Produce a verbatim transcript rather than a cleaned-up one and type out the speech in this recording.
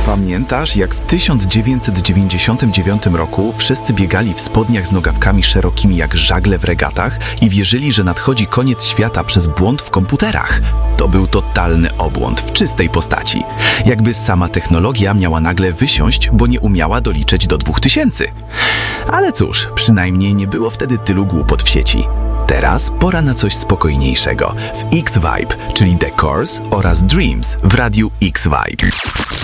Pamiętasz, jak w tysiąc dziewięćset dziewięćdziesiątym dziewiątym roku wszyscy biegali w spodniach z nogawkami szerokimi jak żagle w regatach i wierzyli, że nadchodzi koniec świata przez błąd w komputerach? To był totalny obłąd w czystej postaci. Jakby sama technologia miała nagle wysiąść, bo nie umiała doliczyć do dwóch tysięcy. Ale cóż, przynajmniej nie było wtedy tylu głupot w sieci. Teraz pora na coś spokojniejszego w X-Vibe, czyli The Course oraz Dreams w radiu X-Vibe.